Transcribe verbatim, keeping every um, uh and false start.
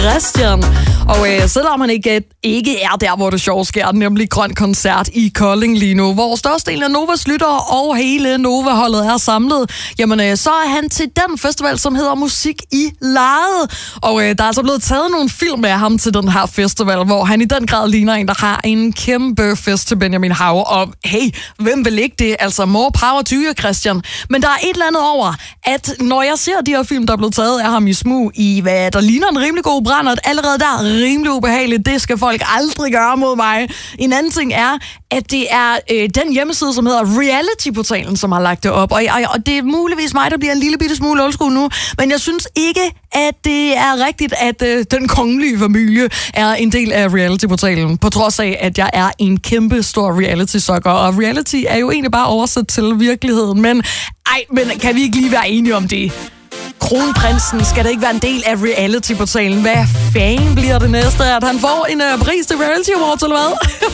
Christian. Og øh, selvom han ikke, ikke er der, hvor det sjovt sker, nemlig Grøn Koncert i Kolding lige nu, hvor størstedelen af Novas lyttere og hele Nova-holdet er samlet, jamen øh, så er han til den festival, som hedder Musik i Lejet. Og øh, der er altså blevet taget nogle film af ham til den her festival, hvor han i den grad ligner en, der har en kæmpe fest til Benjamin Hav. Og hey, hvem vil ikke det? Altså, more power to you, Christian. Men der er et eller andet over, at når jeg ser de her film, der er blevet taget af ham i smug i, hvad der ligner en rimelig god brændert, allerede der rimelig ubehageligt, det skal folk aldrig gøre mod mig. En anden ting er, at det er øh, den hjemmeside, som hedder Reality-portalen, som har lagt det op. Og, og, og det er muligvis mig, der bliver en lille bitte smule old school nu, men jeg synes ikke, at det er rigtigt, at øh, den kongelige familie er en del af Reality-portalen, på trods af, at jeg er en kæmpe stor reality-sucker. Og reality er jo egentlig bare oversat til virkeligheden, men ej, men kan vi ikke lige være enige om det? Kronprinsen skal da ikke være en del af reality-portalen. Hvad fanden bliver det næste? At han får en uh, pris til Reality Awards, eller hvad?